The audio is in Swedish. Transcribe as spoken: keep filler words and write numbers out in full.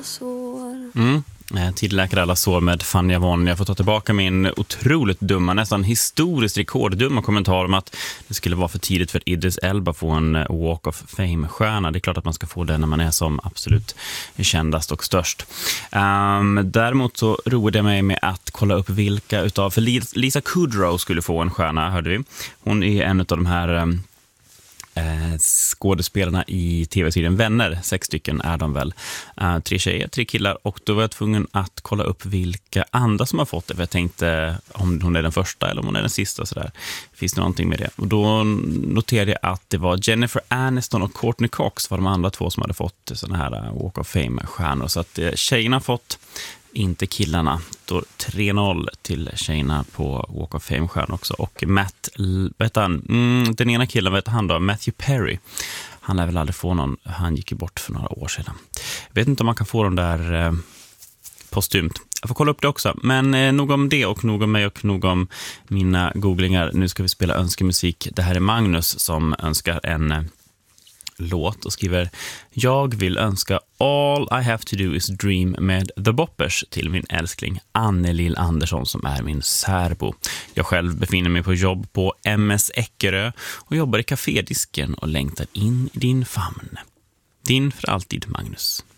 Mm. Till läkare alla sår med Fanny Avon. Jag får ta tillbaka min otroligt dumma, nästan historiskt rekorddumma kommentar om att det skulle vara för tidigt för Idris Elba få en Walk of Fame-stjärna. Det är klart att man ska få den när man är som absolut kändast och störst. Um, däremot så roade jag mig med att kolla upp vilka utav, för Lisa Kudrow skulle få en stjärna, hörde vi. Hon är en av de här um, Eh, skådespelarna i tv-serien Vänner, sex stycken är de väl, eh, tre tjejer, tre killar, och då var jag tvungen att kolla upp vilka andra som har fått det, för jag tänkte om hon är den första eller om hon är den sista, så där. Finns det någonting med det? Och då noterade jag att det var Jennifer Aniston och Courtney Cox var de andra två som hade fått såna här Walk of Fame-stjärnor, så att eh, tjejerna har fått, inte killarna. Då tre noll till tjejerna på Walk of Fame-stjärn också. Och Matt, vet han, mm, den ena killen, vet han då, Matthew Perry. Han lär väl aldrig få någon, han gick ju bort för några år sedan. Jag vet inte om man kan få dem där eh, postumt. Jag får kolla upp det också. Men eh, nog om det och nog om mig och nog om mina googlingar. Nu ska vi spela önskemusik. Det här är Magnus som önskar en eh, låt och skriver: jag vill önska All I Have To Do Is Dream med The Boppers till min älskling Annelill Andersson som är min särbo. Jag själv befinner mig på jobb på M S Eckerö och jobbar i kafédisken och längtar in i din famn. Din för alltid, Magnus.